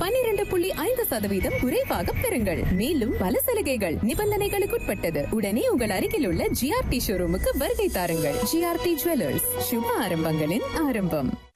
12.5% குறைவாக பெறுங்கள். மேலும் பல சலுகைகள் நிபந்தனைகளுக்குட்பட்டது. உடனே உங்கள் அருகில் உள்ள ஜிஆர்டி ஷோரூமுக்கு வருகை தாருங்கள். ஜிஆர்டி ஜுவல்லர்ஸ், சுப ஆரம்பங்களின் ஆரம்பம்.